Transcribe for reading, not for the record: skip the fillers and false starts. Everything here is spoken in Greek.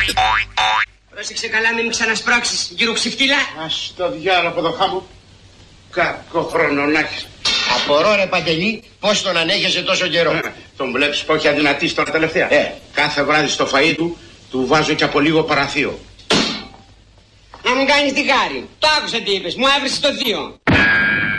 Πρόσεξε καλά, μην ξανασπρώξεις, γύρω ξυφτήλα. Ας το διάλογο από το χάμο. Κακό χρόνο να έχεις. Απορώ ρε Παντελή, πώς τον ανέχεσαι τόσο καιρό. Τον βλέπεις που έχει αδυνατήσει τώρα τελευταία. Κάθε βράδυ στο φαΐ του βάζω και από λίγο παραθείο. Να μου κάνεις τη χάρη. Το άκουσα τι είπες, μου έβρισε το θείο.